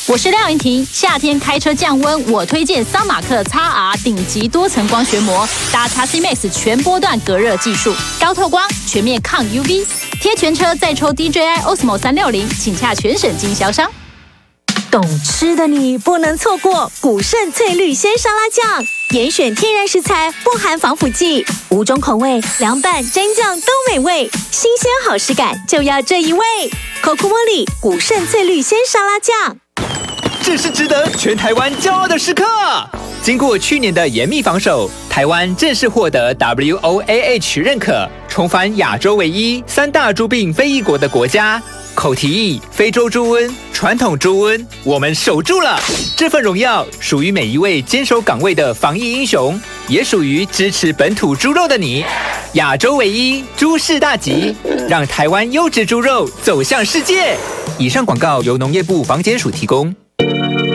我是廖云婷，夏天开车降温，我推荐桑马克 XR 顶级多层光学膜，搭 XC Max 全波段隔热技术，高透光，全面抗 UV， 贴全车再抽 DJI Osmo 360，请洽全省经销商。 懂吃的你不能错过古胜翠绿鲜沙拉酱，严选天然食材，不含防腐剂，5种口味，凉拌、蘸酱都美味，新鲜好食感就要这一味。口库茉莉古胜翠绿鲜沙拉酱。 这是值得全台湾骄傲的时刻。经过去年的严密防守，台湾正式获得 WOAH 认可，重返亚洲唯一3大猪病非裔国的国家。口蹄疫、非洲猪瘟、传统猪瘟，我们守住了。这份荣耀属于每一位坚守岗位的防疫英雄，也属于支持本土猪肉的你。亚洲唯一，猪市大吉，让台湾优质猪肉走向世界。以上广告由农业部防检署提供。